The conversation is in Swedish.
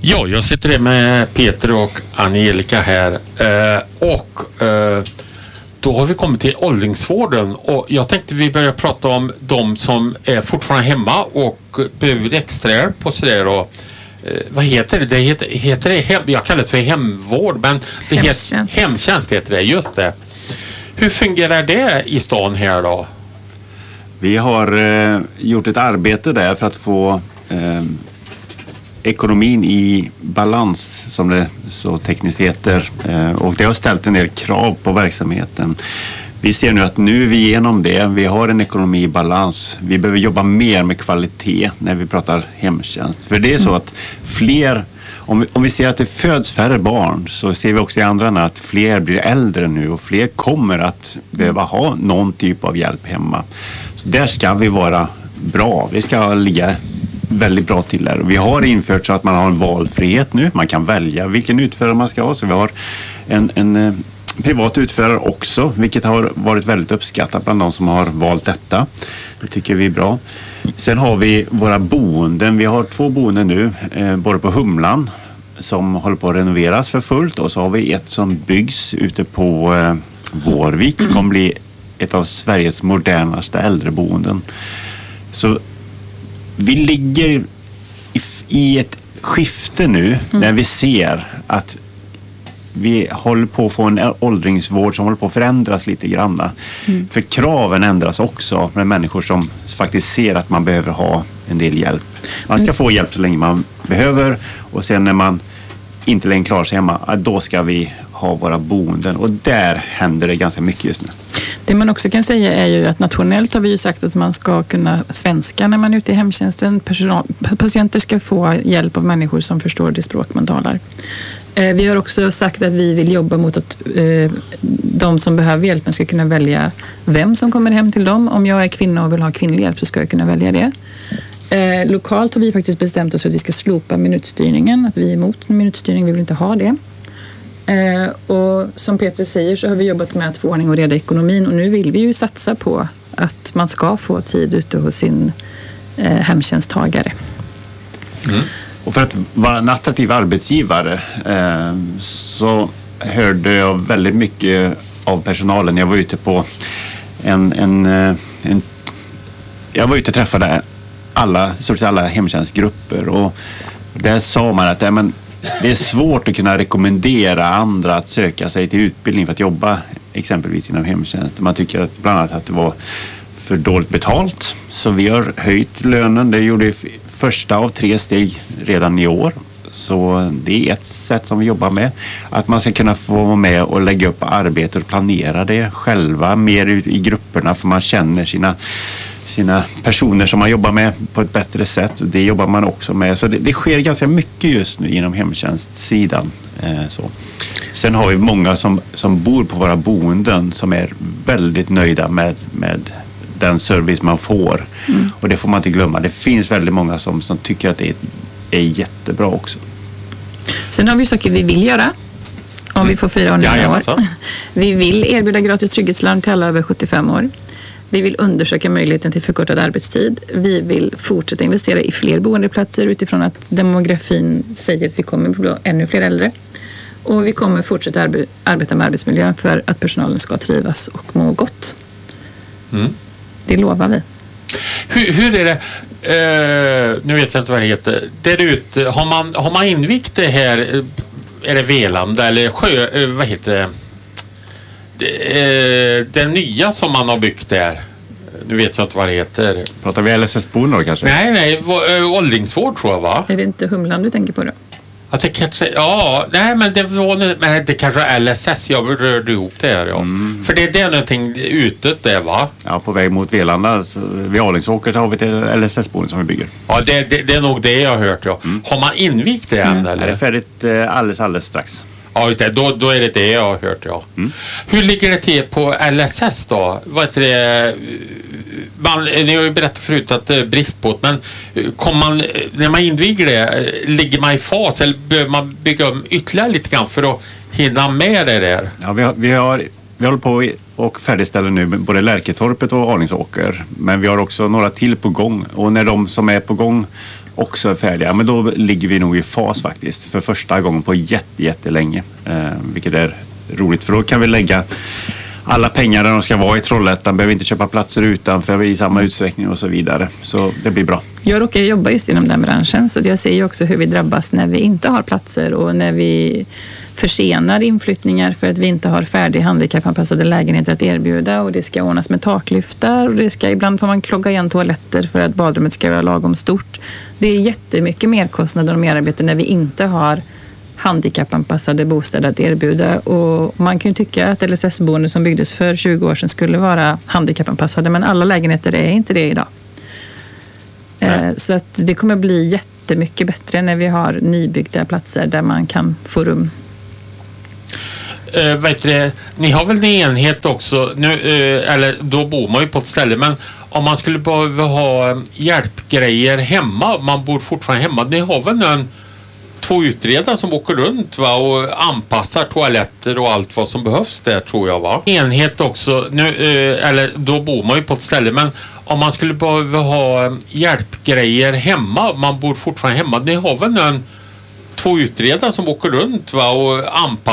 Ja, jag sitter här med Peter och Angelica här. Då har vi kommit till åldringsvården. Och jag tänkte vi börjar prata om de som är fortfarande hemma och behöver extra hjälp och sådär. Vad heter det? Heter det jag kallar det för hemvård, men det heter hemtjänst heter det, just det. Hur fungerar det i stan här då? Vi har gjort ett arbete där för att få ekonomin i balans, som det så tekniskt heter. Och det har ställt en del krav på verksamheten. Vi ser nu att nu är vi igenom det. Vi har en ekonomi i balans. Vi behöver jobba mer med kvalitet när vi pratar hemtjänst. För det är så att fler, om vi ser att det föds färre barn, så ser vi också i andra att fler blir äldre nu och fler kommer att behöva ha någon typ av hjälp hemma. Så där ska vi vara bra. Vi ska ligga väldigt bra till där. Vi har infört så att man har en valfrihet nu. Man kan välja vilken utförare man ska ha. Så vi har en privat utförare också, vilket har varit väldigt uppskattat bland de som har valt detta. Det tycker vi är bra. Sen har vi våra boenden. Vi har 2 boenden nu, både på Humlan som håller på att renoveras för fullt, och så har vi ett som byggs ute på Vårvik. Det kommer bli ett av Sveriges modernaste äldreboenden. Så vi ligger i ett skifte nu när vi ser att vi håller på att få en åldringsvård som håller på att förändras lite grann. För kraven ändras också med människor som faktiskt ser att man behöver ha en del hjälp. Man ska få hjälp så länge man behöver, och sen när man inte längre klarar sig hemma, då ska vi ha våra boenden, och där händer det ganska mycket just nu. Det man också kan säga är ju att nationellt har vi ju sagt att man ska kunna svenska när man är ute i hemtjänsten. Patienter ska få hjälp av människor som förstår det språk man talar. Vi har också sagt att vi vill jobba mot att de som behöver hjälpen ska kunna välja vem som kommer hem till dem. Om jag är kvinna och vill ha kvinnlig hjälp så ska jag kunna välja det. Lokalt har vi faktiskt bestämt oss att vi ska slopa minutstyrningen. Att vi är emot minutstyrning, vi vill inte ha det. Och som Peter säger så har vi jobbat med att få ordning och reda i ekonomin, och nu vill vi ju satsa på att man ska få tid ute hos sin hemtjänsttagare. Och för att vara en attraktiv arbetsgivare så hörde jag väldigt mycket av personalen. Jag var ute på jag var ute och träffade alla hemtjänstgrupper, och där sa man att det är svårt att kunna rekommendera andra att söka sig till utbildning för att jobba exempelvis inom hemtjänst. Man tycker att bland annat att det var för dåligt betalt. Så vi har höjt lönen. Det gjorde vi första av 3 steg redan i år. Så det är ett sätt som vi jobbar med. Att man ska kunna få vara med och lägga upp arbete och planera det själva mer i grupperna, för man känner sina personer som man jobbar med på ett bättre sätt. Det jobbar man också med. Så det sker ganska mycket just nu inom hemtjänstsidan. Så. Sen har vi många som bor på våra boenden som är väldigt nöjda med den service man får. Och det får man inte glömma. Det finns väldigt många som tycker att det är jättebra också. Sen har vi saker vi vill göra. Om vi får 4 och 9 år. Vi vill erbjuda gratis trygghetslarm till alla över 75 år. Vi vill undersöka möjligheten till förkortad arbetstid. Vi vill fortsätta investera i fler boendeplatser utifrån att demografin säger att vi kommer att bli ännu fler äldre. Och vi kommer fortsätta arbeta med arbetsmiljön för att personalen ska trivas och må gott. Det lovar vi. Hur är det? Nu vet jag inte vad det heter. Där ute, har man invigt det här? Är det Velanda eller vad heter det? Det nya som man har byggt där. Nu vet jag inte vad det heter. Pratar vi LSS-boende kanske? Nej, åldringsvård tror jag, va? Är det inte Humlan du tänker på då? Att det kanske, det kanske är LSS, jag rörde ihop det här, ja. För det är någonting ute där, va? Ja, på väg mot Velanda, vid Alingsåker har vi ett LSS-boende som vi bygger. Ja, det är nog det jag har hört, ja. Har man invigt det än, eller? Det är färdigt alldeles strax. Ja, just det. Då är det jag har hört, ja. Hur ligger det till på LSS då? Vad heter det? Ni har ju berättat förut att det är brist på det, men när man inviger det, ligger man i fas eller behöver man bygga om ytterligare lite grann för att hinna med det där? Ja, vi håller på och färdigställer nu både Lärketorpet och Alingsåker, men vi har också några till på gång, och när de som är på gång också är färdiga, men då ligger vi nog i fas faktiskt för första gången på jättelänge, vilket är roligt, för då kan vi lägga alla pengar där de ska vara i Trollhättan, behöver inte köpa platser utanför i samma utsträckning och så vidare. Så det blir bra. Jag råkar jobba just inom den branschen, så jag ser ju också hur vi drabbas när vi inte har platser och när vi försenar inflyttningar för att vi inte har färdig handikappanpassade lägenheter att erbjuda, och det ska ordnas med taklyftar och ibland får man klogga igen toaletter för att badrummet ska vara lagom stort. Det är jättemycket merkostnader och merarbete när vi inte har handikappanpassade bostäder att erbjuda, och man kan ju tycka att LSS-boende som byggdes för 20 år sedan skulle vara handikappanpassade, men alla lägenheter är inte det idag. Så att det kommer bli jättemycket bättre när vi har nybyggda platser där man kan få rum. Ni har väl en enhet också nu, eller då bor man ju på ett ställe, men om man skulle behöva ha hjälpgrejer hemma, man bor fortfarande hemma, ni har väl 2 utredare som åker runt, va, och anpassar toaletter och allt vad som behövs där, tror jag, va? Enhet också nu, eller då bor man ju på ett ställe, men om man skulle behöva ha hjälpgrejer hemma, man bor fortfarande hemma, ni har väl 2 utredare som åker runt, va, och anpassar